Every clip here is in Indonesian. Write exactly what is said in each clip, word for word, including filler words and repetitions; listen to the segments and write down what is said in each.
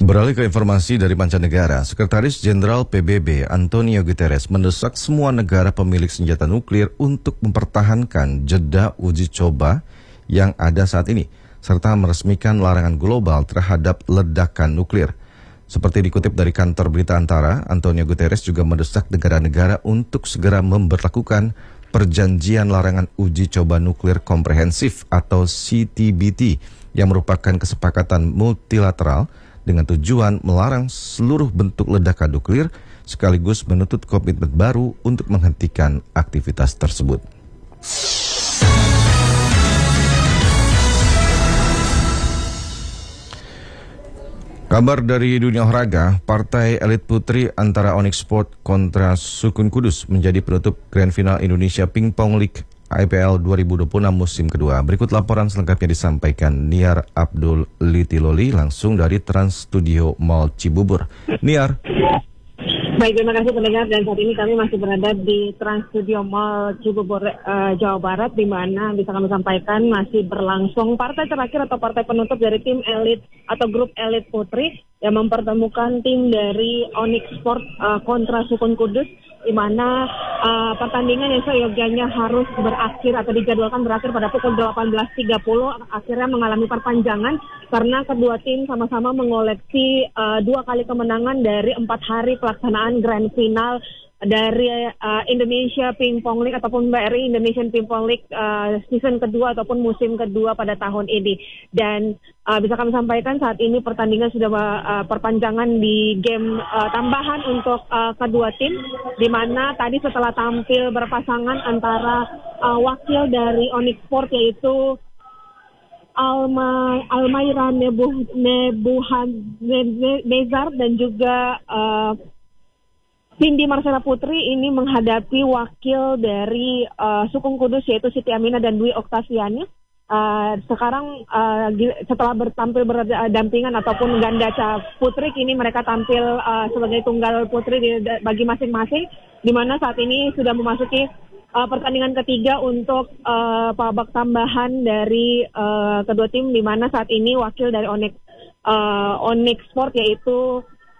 Beralih ke informasi dari mancanegara, Sekretaris Jenderal P B B Antonio Guterres mendesak semua negara pemilik senjata nuklir untuk mempertahankan jeda uji coba yang ada saat ini, serta meresmikan larangan global terhadap ledakan nuklir. Seperti dikutip dari kantor berita Antara, Antonio Guterres juga mendesak negara-negara untuk segera memberlakukan perjanjian larangan uji coba nuklir komprehensif atau C T B T yang merupakan kesepakatan multilateral dengan tujuan melarang seluruh bentuk ledakan nuklir sekaligus menuntut komitmen baru untuk menghentikan aktivitas tersebut. Kabar dari dunia olahraga, partai elit putri antara Onyx Sport kontra Sukun Kudus menjadi penutup Grand Final Indonesia Pingpong League I P L dua ribu dua puluh enam musim kedua. Berikut laporan selengkapnya disampaikan Niar Abdul Litiloli langsung dari Trans Studio Mall Cibubur. Niar. Baik, terima kasih pendengar, dan saat ini kami masih berada di Trans Studio Mall Cibubur, uh, Jawa Barat, di mana bisa kami sampaikan masih berlangsung partai terakhir atau partai penutup dari tim elit atau grup elit putri yang mempertemukan tim dari Onyx Sport uh, kontra Sukun Kudus, di mana uh, pertandingan yang seyogyanya harus berakhir atau dijadwalkan berakhir pada pukul delapan belas tiga puluh akhirnya mengalami perpanjangan karena kedua tim sama-sama mengoleksi uh, dua kali kemenangan dari empat hari pelaksanaan Grand Final dari uh, Indonesia Pingpong League ataupun B R I Indonesian Pingpong League uh, season kedua ataupun musim kedua pada tahun ini. Dan uh, bisa kami sampaikan saat ini pertandingan sudah uh, perpanjangan di game uh, tambahan untuk uh, kedua tim, di mana tadi setelah tampil berpasangan antara uh, wakil dari Onyx Sport yaitu Alma Almaira Nebuh Nebuhan Nezar dan juga uh, Cindy Marcella Putri ini menghadapi wakil dari uh, Sukun Kudus yaitu Siti Aminah dan Dwi Oktaviani. Uh, sekarang uh, setelah bertampil berdampingan ataupun ganda putri, kini mereka tampil uh, sebagai tunggal putri di, bagi masing-masing, di mana saat ini sudah memasuki uh, pertandingan ketiga untuk uh, babak tambahan dari uh, kedua tim, di mana saat ini wakil dari Onyx uh, Onyx Sport yaitu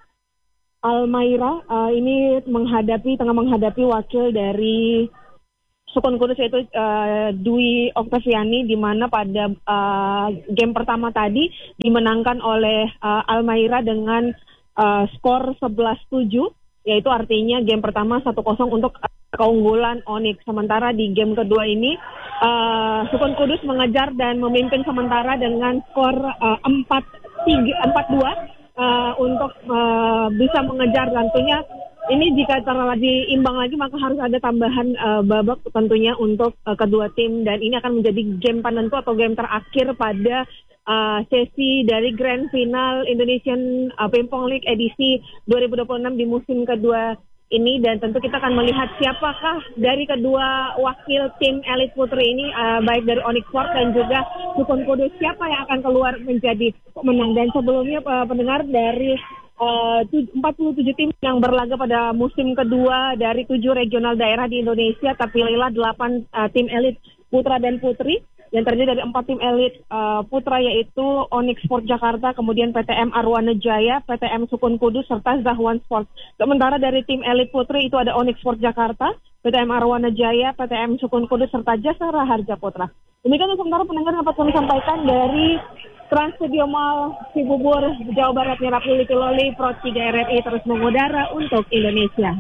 Almaira uh, ini menghadapi tengah menghadapi wakil dari Sukun Kudus yaitu uh, Dwi Oktaviani, di mana pada uh, game pertama tadi dimenangkan oleh uh, Almaira dengan uh, skor sebelas tujuh, yaitu artinya game pertama satu kosong untuk keunggulan Onyx. Sementara di game kedua ini uh, Sukun Kudus mengejar dan memimpin sementara dengan skor uh, empat dua. Uh, untuk uh, bisa mengejar, tentunya ini jika terjadi imbang lagi maka harus ada tambahan uh, babak tentunya untuk uh, kedua tim, dan ini akan menjadi game penentu atau game terakhir pada uh, sesi dari Grand Final Indonesian uh, Pingpong League edisi dua ribu dua puluh enam di musim kedua ini. Dan tentu kita akan melihat siapakah dari kedua wakil tim elit putri ini, uh, baik dari Onyx Sport dan juga Sukun Kudus, siapa yang akan keluar menjadi pemenang. Dan sebelumnya uh, pendengar, dari uh, empat puluh tujuh tim yang berlaga pada musim kedua dari tujuh regional daerah di Indonesia, terpilihlah delapan uh, tim elit putra dan putri yang terdiri dari empat tim elit uh, putra yaitu Onyx Sport Jakarta, kemudian P T M Arwana Jaya, P T M Sukun Kudus, serta Zahwan Sport. Sementara dari tim elit putri itu ada Onyx Sport Jakarta, P T M Arwana Jaya, P T M Sukun Kudus, serta Jasara Harja Putra. Demikian sementara pendengar dapat kami sampaikan dari Trans Studio Mall Cibubur, Jawa Barat. Niar Abdul Litiloli, Pro tiga R R I terus mengudara untuk Indonesia.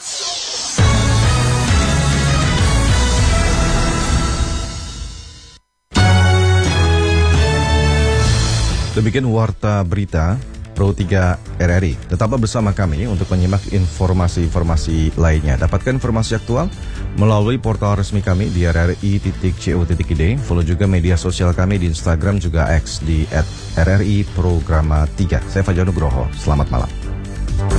Demikian warta berita Pro tiga R R I. Tetaplah bersama kami untuk menyimak informasi-informasi lainnya. Dapatkan informasi aktual melalui portal resmi kami di r r i titik co titik i d. Follow juga media sosial kami di Instagram juga X di at r r i programa tiga. Saya Fajar Nugroho. Selamat malam.